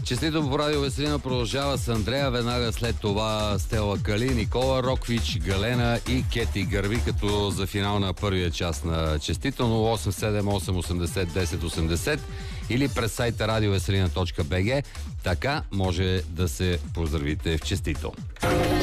Честито по радио Веселина продължава с Андрея, веднага след това Стела Кали, Никола Роквич, Галена и Кети Гърби, като за финал на първия част на Честито. 0878801080 или през сайта radioveselina.bg. Така може да се поздравите в Честито.